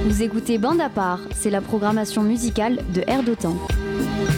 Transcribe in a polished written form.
Vous écoutez Bande à part, c'est la programmation musicale de Air d'Otan.